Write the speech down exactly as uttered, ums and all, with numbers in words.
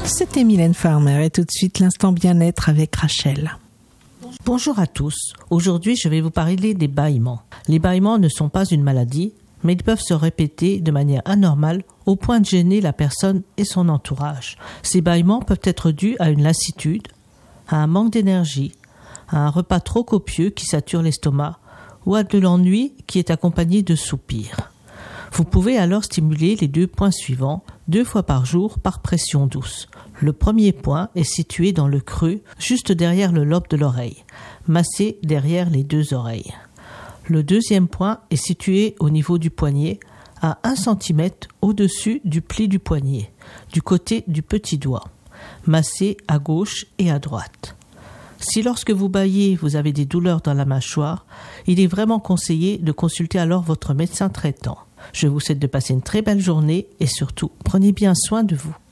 C'était Mylène Farmer et tout de suite l'instant bien-être avec Rachel. Bonjour à tous. Aujourd'hui, je vais vous parler des bâillements. Les bâillements ne sont pas une maladie, mais ils peuvent se répéter de manière anormale au point de gêner la personne et son entourage. Ces bâillements peuvent être dus à une lassitude, à un manque d'énergie, à un repas trop copieux qui sature l'estomac ou à de l'ennui qui est accompagné de soupirs. Vous pouvez alors stimuler les deux points suivants deux fois par jour par pression douce. Le premier point est situé dans le creux, juste derrière le lobe de l'oreille, massé derrière les deux oreilles. Le deuxième point est situé au niveau du poignet, à un centimètre au-dessus du pli du poignet, du côté du petit doigt, massé à gauche et à droite. Si lorsque vous bâillez, vous avez des douleurs dans la mâchoire, il est vraiment conseillé de consulter alors votre médecin traitant. Je vous souhaite de passer une très belle journée et surtout, prenez bien soin de vous.